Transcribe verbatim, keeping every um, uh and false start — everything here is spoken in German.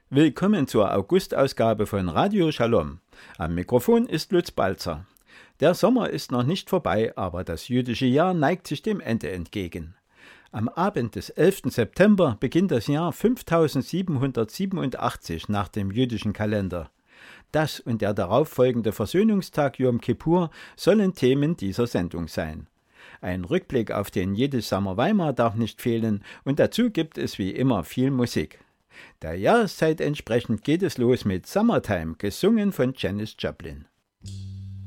Willkommen zur Augustausgabe von Radio Shalom. Am Mikrofon ist Lutz Balzer. Der Sommer ist noch nicht vorbei, aber das jüdische Jahr neigt sich dem Ende entgegen. Am Abend des elften September beginnt das Jahr fünftausendsiebenhundertsiebenundachtzig nach dem jüdischen Kalender. Das und der darauffolgende Versöhnungstag Jom Kippur sollen Themen dieser Sendung sein. Ein Rückblick auf den Jiddisch Summer Weimar darf nicht fehlen und dazu gibt es wie immer viel Musik. Der Jahreszeit entsprechend geht es los mit Summertime, gesungen von Janis Joplin.